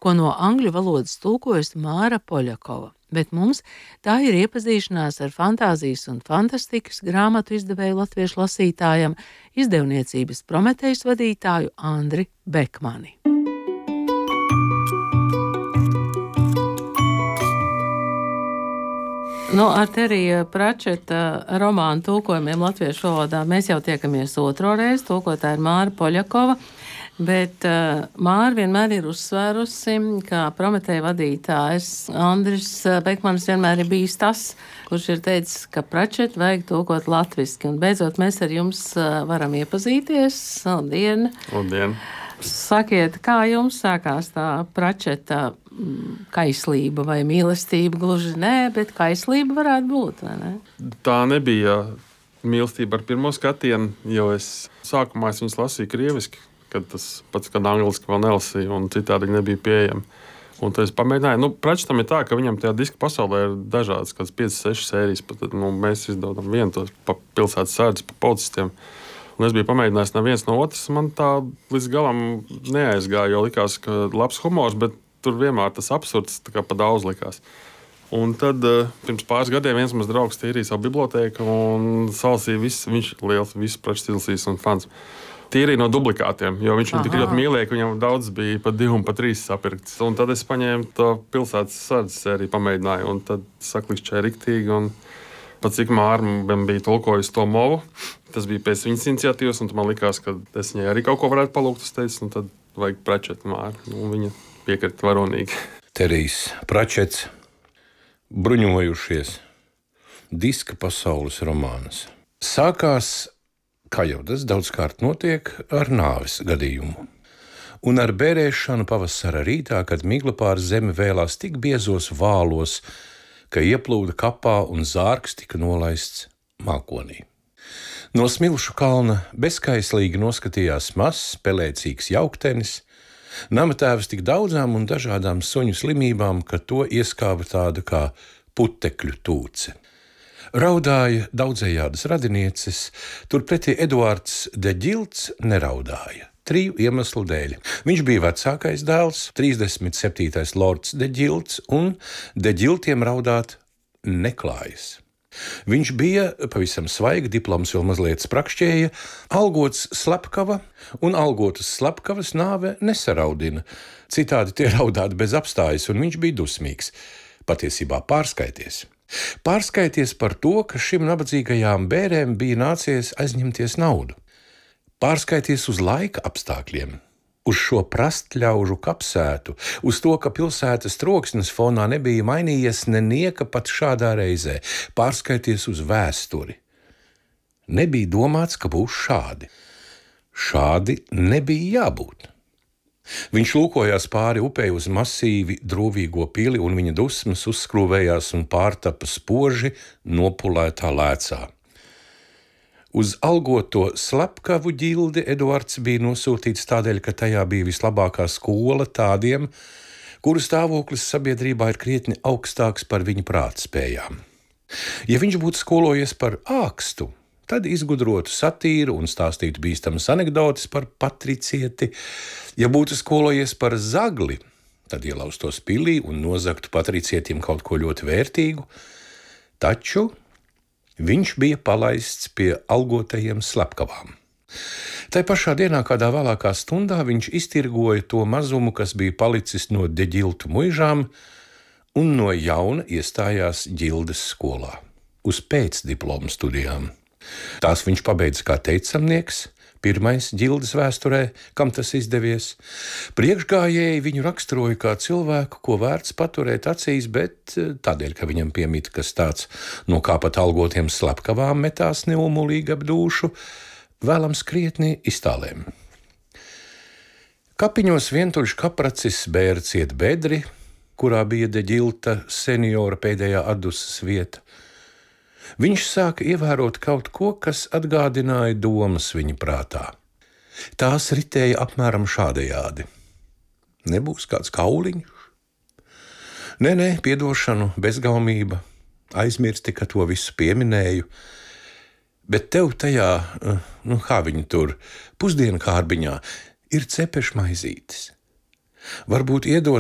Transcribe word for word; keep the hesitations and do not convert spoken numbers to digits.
ko no angļu valodas tulkojusi Māra Poļakova. Bet mums tā ir iepazīšanās ar fantāzijas un fantastikas grāmatu izdevēju latviešu lasītājam, izdevniecības Prometejs vadītāju Andri Bekmani. Nu, ar Terija Pračeta romānu tulkojumiem latviešu valodā mēs jau tiekamies otro reizi. Tulkotāja ir Māra Poļakova, bet uh, Māra vienmēr ir uzsvērusi, ka Prometeja vadītājs Andris Bekmanis vienmēr ir bijis tas, kurš ir teicis, ka Pračetu vajag tulkot latviski. Un beidzot mēs ar jums uh, varam iepazīties. Labdien! Labdien! Sakiet, kā jums sākās tā Pračeta kaislība vai mīlestība? Gluži nē, bet kaislība varētu būt, vai ne? Tā nebija mīlestība ar pirmo skatienu, jo es sākumā es viņas lasīju krieviski, kad tas pats, kad angliski vēl nelasīju, un citādi nebija pieejama. Un tad es pamēģināju. Nu, Pračetam ir tā, ka viņam tajā diska pasaulē ir dažādas, kāds piecas, sešas sērijas, pat, nu, mēs izdodam vienu tos pa pilsētas sēdus, pa policistiem. Un es biju pamēģinājis neviens no otras, man tā līdz galam neaizgāja, jo likās, ka labs humors, bet tur vienmēr tas absurds tā kā pa daudz likās. Un tad pirms pāris gadiem viens mans draugs tīrīja savu bibliotēku un salasīja visu, viņš liels, visu Pračetu izlasījis un fans. Tīrīja no dublikātiem, jo viņš viņu tik ļoti mīlēja, ka viņam daudz bija pa divu un pa trīs sapirkts. Un tad es paņēmu to pilsētas sardzes sēriju, pamēģināju, un tad saklikšķēja riktīgi. Un pat cik Māra man bija tulkojusi to movu, tas bija pēc viņas iniciatīvas, un man likās, ka es viņai arī kaut ko varētu palūgt, es teicu, un tad vajag Pračetu Māru. Un viņa piekrita varonīgi. Terijs Pračets, bruņojušies, diska pasaules romāns. Sākās, kā jau tas daudzkārt notiek, ar nāves gadījumu. Un ar bērēšanu pavasara rītā, kad migla pār zemi vēlās tik biezos vālos, ka ieplūda kapā un zārks tika nolaists mākonī. No Smilšu kalna bezskaislīgi noskatījās mazs, pelēcīgs jauktenis, namatēvs tik daudzām un dažādām suņu slimībām, ka to ieskāva tāda kā putekļu tūce. Raudāja daudzējādas radinieces, turpretī Eduards de Ģilts neraudāja. Triju iemeslu dēļ. Viņš bija vecākais dēls, trīsdesmit septītais lords de Ģilts, un de Ģiltiem raudāt neklājas. Viņš bija pavisam svaigs, diploms vēl mazliet sprakšķēja, algots slepkava, un algotas slepkavas nāve nesaraudina. Citādi tie raudāt bez apstājas, un viņš bija dusmīgs. Patiesībā pārskaities. Pārskaities par to, ka šim nabadzīgajām bērēm bija nācies aizņemties naudu. Pārskaities uz laika apstākļiem, uz šo prastļaužu kapsētu, uz to, ka pilsētas troksnes fonā nebija mainījies nenieka pat šādā reizē. Pārskaities uz vēsturi. Nebija domāts, ka būs šādi. Šādi nebija jābūt. Viņš lūkojās pāri upei uz masīvi drūvīgo pili, un viņa dusmas uzskrūvējās un pārtapa spoži nopulētā lēcā. Uz algoto slepkavu ģildi Eduards bija nosūtīts tādēļ, ka tajā bija vislabākā skola tādiem, kuru stāvoklis sabiedrībā ir krietni augstāks par viņa prātspējām. Ja viņš būtu skolojies par ākstu, tad izgudrotu satīru un stāstītu bīstamas anekdotes par patricieti. Ja būtu skolojies par zagli, tad ielaustos pilī un nozagtu patricietim kaut ko ļoti vērtīgu, taču viņš bija palaists pie algotajiem slepkavām. Tai pašā dienā, kādā vēlākā stundā, viņš iztirgoja to mazumu, kas bija palicis no de Ģiltu muižām, un no jauna iestājās Ģildes skolā, uz pēcdiplomu studijām. Tās viņš pabeidza kā teicamnieks, pirmais Ģildes vēsturē, kam tas izdevies. Priekšgājēji viņu raksturoja kā cilvēku, ko vērts paturēt acīs, bet tādēļ, ka viņam piemīt kas tāds, no kā pat algotiem slepkavām metās neumulīgi ap dūšu, vēlams krietni iztālēm. Kapiņos vientuļš kapracis bēra ciet bedri, kurā bija de Ģilta seniora pēdējā atdusas vieta. Viņš sāka ievērot kaut ko, kas atgādināja domas viņa prātā. Tās ritēja apmēram šādējādi. Nebūs kāds kauliņš? Nē, nē, piedošanu, bezgaumība, aizmirsti, ka to visu pieminēju, bet tev tajā, nu kā viņi tur, pusdienu kārbiņā ir cepešmaizītes. Varbūt iedot